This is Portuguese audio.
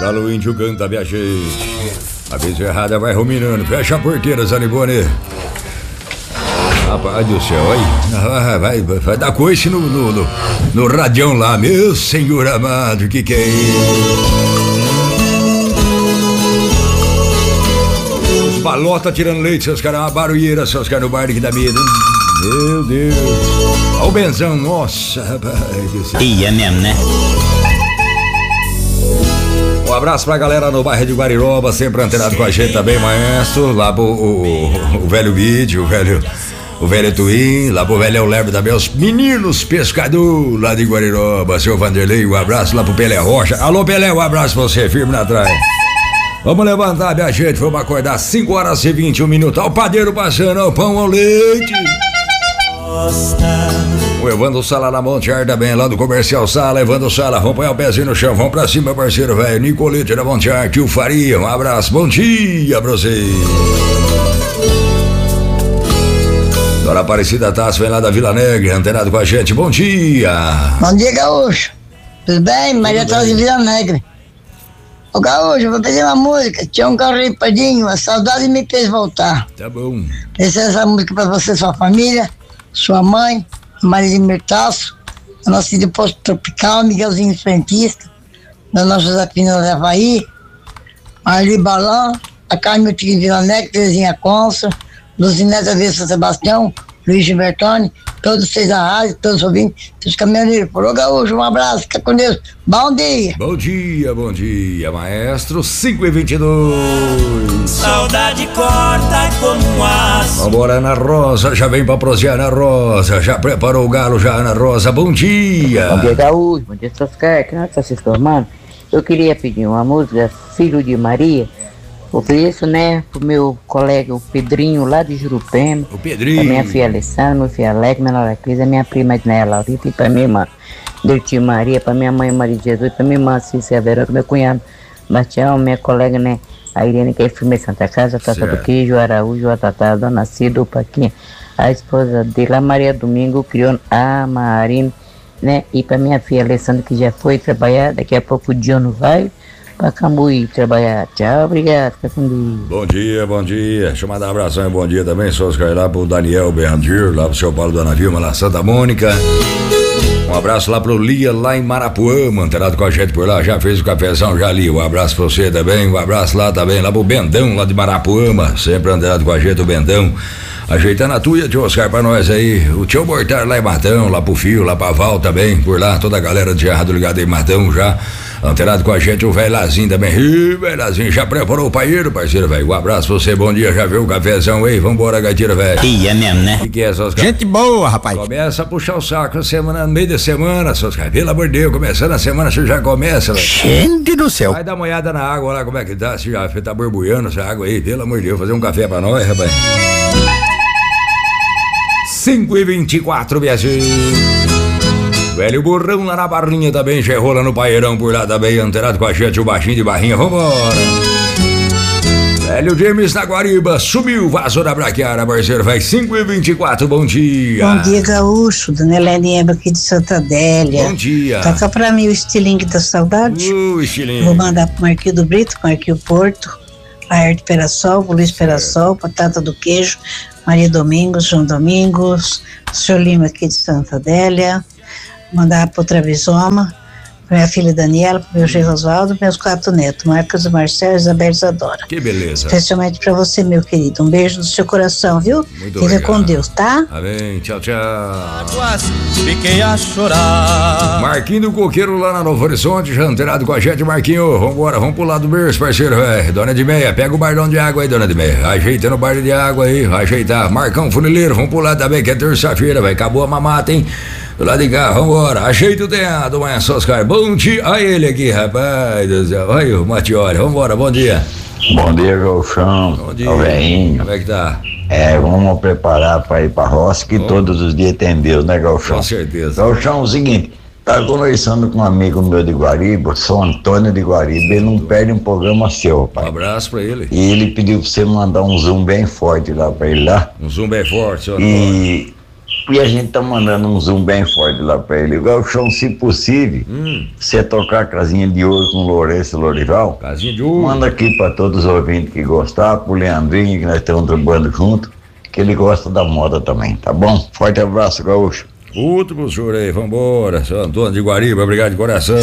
Galo índio canta, minha gente. A vez errada vai ruminando. Fecha a porteira, Zanibone. Rapaz do céu, aí. Vai dar coice no radião lá. Meu senhor amado, que é isso? Os balota tirando leite, seus caras. Uma barulheira, seus caras no bar que dá medo. Meu Deus. Olha o benzão, nossa, rapaz do céu. E é mesmo, né? Um abraço pra galera no bairro de Guariroba, sempre antenado com a gente também, maestro. Lá pro o velho vídeo, o velho Twin, lá pro velho Lebre também, os meninos pescador lá de Guariroba, seu Vanderlei, um abraço lá pro Pelé Rocha. Alô, Pelé, um abraço pra você, firme na trás. Vamos levantar, minha gente, vamos acordar 5 horas e 21 minutos. Olha o padeiro passando, olha o pão ao leite. O Evandro Sala na Monte Ar também, lá do Comercial Sala. Evandro Sala, vamos pôr o pezinho no chão, vamos pra cima, parceiro velho. Nicolete da Monte Ar, tio Faria, um abraço, bom dia pra você. Dona Aparecida Tassi vem lá da Vila Negra, antenado com a gente, bom dia. Bom dia, Gaúcho. Tudo bem? Maria Tassi de Vila Negra. Ô, Gaúcho, eu vou pedir uma música. Tinha um carro limpadinho, a saudade me fez voltar. Tá bom. Essa música pra você, sua família, sua mãe, Maria de Mirtaço, a nossa filha de Posto Tropical, Miguelzinho Frentista, da nossa Josefina do Havaí, Marli Balão, a Carmen de Vila Negra, Terezinha Consa, Luzineta de São Sebastião, Luiz Gilbertoni, todos vocês da rádio, todos os ouvintes, todos os caminhoneiros. Porô, Gaúcho, um abraço, fica com Deus. Bom dia. Bom dia, maestro. 5h22. Saudade corta como um aço. Vambora, Ana Rosa, já vem pra prosear, Ana Rosa. Já preparou o galo, já, Ana Rosa. Bom dia. Bom dia, Gaúcho. Bom dia, Soscar. Que nós estamos se formando. Eu queria pedir uma música, Filho de Maria. Ofereço, né, pro meu colega, o Pedrinho, lá de Jurupema. O Pedrinho. Pra minha filha Alessandra, meu filho Alex, minha Laura Cris, a minha prima Edneia Laurita e pra minha irmã Dirti Maria, pra minha mãe Maria de Jesus, pra minha irmã Cícia Verônica, meu cunhado Bastião, minha colega, né, a Irene, que é enfermeira de Santa Casa, a Tata do Queijo, Araújo, a Tata, a Dona Cida, o Paquinha, a esposa dele, a Maria Domingo, o Crione, a Marina, né, e pra minha filha Alessandra, que já foi trabalhar, daqui a pouco o Diono vai pra Cambuí trabalhar. Tchau, obrigado, fica com Deus. Bom dia. Deixa eu mandar um abração e bom dia também, Soscar, lá pro Daniel Berrandir, lá pro seu Paulo Dona Vilma, lá Santa Mônica. Um abraço lá pro Lia, lá em Marapuama, antenado com a gente por lá, já fez o cafezão, já li. Um abraço pra você também, um abraço lá também, lá pro Bendão, lá de Marapuama, sempre antenado com a gente, o Bendão. Ajeitando a tuia, tio Oscar, pra nós aí. O tio Mortar lá em Matão, lá pro Fio, lá pra Val também, por lá, toda a galera de errado ligada em Matão já. Antenado com a gente, o velho Lazinho também. Ih, velho Lazinho, já preparou o paeiro, parceiro, velho? Um abraço pra você, bom dia, já viu o cafezão aí? Vambora, gaiteira, velho. E é mesmo, né? O que é, Oscar? Gente boa, rapaz. Começa a puxar o saco semana, no meio da semana, Oscar. Pelo amor de Deus, começando a semana, você já começa, velho. Gente do céu. Vai dar uma olhada na água lá, como é que tá? Se já tá borbulhando essa água aí, pelo amor de Deus, fazer um café pra nós, rapaz. 5h24, minha gente. Velho Burrão lá na Barrinha também, já rola no Paeirão por lá também, antenado com a gente, o baixinho de Barrinha, vambora. Velho James na Guariba, subiu, vazou da Braquiara, parceiro, vai 5h24, bom dia. Bom dia, Gaúcho, Dona Helena Eba aqui de Santa Adélia. Bom dia. Toca pra mim o estilingue da saudade. Estilingue. Vou mandar pro Marquinho do Brito, Marquinho Porto, Laerte Perassol, Luiz Perassol, Patata do Queijo, Maria Domingos, João Domingos, o senhor Lima aqui de Santa Adélia. Mandar pro Travisoma, pra minha filha Daniela, pro meu genro Oswaldo, meus 4 netos, Marcos, Marcelo, Isabel e Isadora. Que beleza. Especialmente pra você, meu querido. Um beijo do seu coração, viu? Muito Fica obrigado. com Deus, tá? Amém, tchau, tchau. Fiquei a chorar. Marquinho do Coqueiro lá na Novo Horizonte, já antenado com a gente, Marquinho. Vambora, vamos pro lado do berço, parceiro, velho. Dona de Meia, pega o bardão de água aí, Dona de Meia. Ajeitando o bardo de água aí, ajeitar. Marcão Funileiro, vamos pro lado também, que é terça-feira, velho. Acabou a mamata, hein? Do lado de cá, vambora. Ajeita o teado, manhã, Oscar. Bom dia. Olha ele aqui, rapaz do céu. Olha o Matioli, vambora, bom dia. Bom dia, Gauchão. Bom dia. Ó, velhinho. Como é que tá? Vamos preparar para ir pra roça, que todos os dias tem Deus, né, Gauchão? Com certeza. Gauchão, é o seguinte, tava conversando com um amigo meu de Guariba, São Antônio de Guariba, ele não perde um programa seu, Um pai. abraço pra ele. E ele pediu pra você mandar um zoom bem forte lá pra ele lá. Um zoom bem forte, senhor Antônio. E E a gente tá mandando um zoom bem forte lá pra ele. Gauchão, se possível, você tocar a Casinha de Ouro com o Lourenço Lorival. Casinha de ouro. Manda aqui pra todos os ouvintes que gostar, pro Leandrinho, que nós estamos trabalhando junto, que ele gosta da moda também, tá bom? Forte abraço, Gaúcho. Outro pro senhor aí, vambora. Seu Antônio de Guariba, obrigado de coração.